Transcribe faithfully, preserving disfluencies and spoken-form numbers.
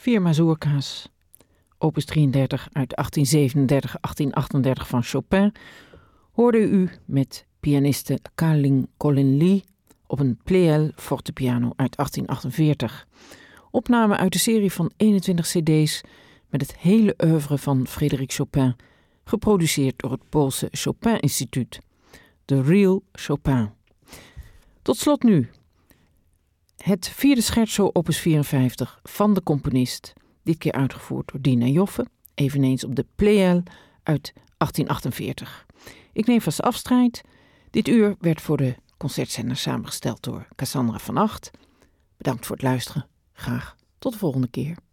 Vier mazurka's, opus drieëndertig uit achttien zevenendertig achttien achtendertig van Chopin, hoorde u met pianiste Ka-Ling Colin Lee op een Pleyel fortepiano uit achttien achtenveertig. Opname uit de serie van eenentwintig cd's met het hele oeuvre van Frédéric Chopin, geproduceerd door het Poolse Chopin Instituut. The Real Chopin. Tot slot nu het vierde scherzo opus vierenvijftig van de componist, dit keer uitgevoerd door Dina Joffe, eveneens op de Pleyel uit achttien achtenveertig. Ik neem vast afscheid. Dit uur werd voor de concertzender samengesteld door Cassandra van Acht. Bedankt voor het luisteren. Graag tot de volgende keer.